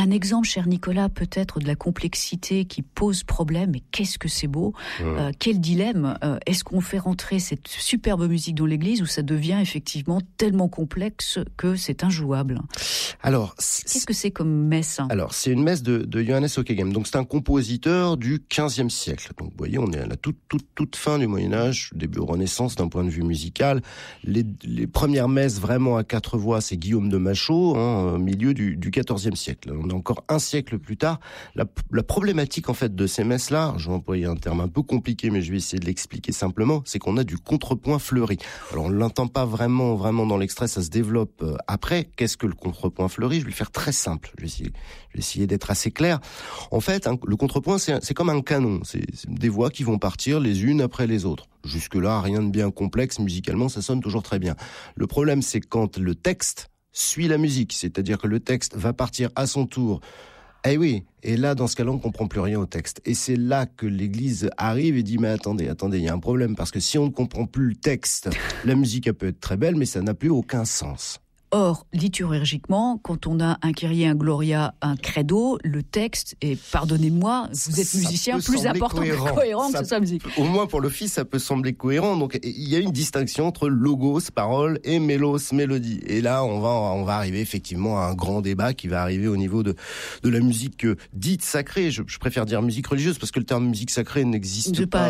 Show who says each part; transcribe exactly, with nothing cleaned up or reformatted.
Speaker 1: Un exemple, cher Nicolas, peut-être de la complexité qui pose problème, mais qu'est-ce que c'est beau, mmh. euh, quel dilemme, euh, est-ce qu'on fait rentrer cette superbe musique dans l'église ou ça devient effectivement tellement complexe que c'est injouable?
Speaker 2: Alors,
Speaker 1: qu'est-ce que c'est comme messe?
Speaker 2: Alors, c'est une messe de, de Johannes Ockeghem, donc c'est un compositeur du quinzième siècle, donc vous voyez, on est à la toute, toute, toute fin du Moyen-Âge, début Renaissance d'un point de vue musical. Les, les premières messes vraiment à quatre voix, c'est Guillaume de Machaut, hein, au milieu du, du quatorzième siècle. On est encore un siècle plus tard. La, la problématique, en fait, de ces messes-là, je vais employer un terme un peu compliqué, mais je vais essayer de l'expliquer simplement, c'est qu'on a du contrepoint fleuri. Alors, on ne l'entend pas vraiment, vraiment dans l'extrait, ça se développe euh, après. Qu'est-ce que le contrepoint fleuri? Je vais le faire très simple. Je vais essayer, je vais essayer d'être assez clair. En fait, hein, le contrepoint, c'est, c'est comme un canon. C'est, c'est des voix qui vont partir les unes après les autres. Jusque-là, rien de bien complexe. Musicalement, ça sonne toujours très bien. Le problème, c'est quand le texte suit la musique, c'est-à-dire que le texte va partir à son tour. Eh oui, et là, dans ce cas-là, on ne comprend plus rien au texte. Et c'est là que l'Église arrive et dit, mais attendez, attendez, il y a un problème, parce que si on ne comprend plus le texte, la musique, elle peut être très belle, mais ça n'a plus aucun sens.
Speaker 1: Or, liturgiquement, quand on a un Kyrie, un Gloria, un credo, le texte, et pardonnez-moi, vous êtes musicien, plus important cohérent. que cohérent ça, que ce soit musique.
Speaker 2: Au moins pour l'office, ça peut sembler cohérent. Donc, il y a une distinction entre logos, parole, et mélos, mélodie. Et là, on va, on va arriver effectivement à un grand débat qui va arriver au niveau de, de la musique dite sacrée. Je, je préfère dire musique religieuse parce que le terme musique sacrée n'existe pas.